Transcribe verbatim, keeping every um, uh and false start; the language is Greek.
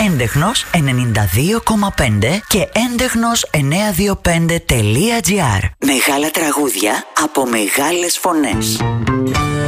Έντεχνος ενενήντα δύο κόμμα πέντε και έντεχνος εννιακόσια είκοσι πέντε τελεία τζι άρ. Μεγάλα τραγούδια από μεγάλες φωνές.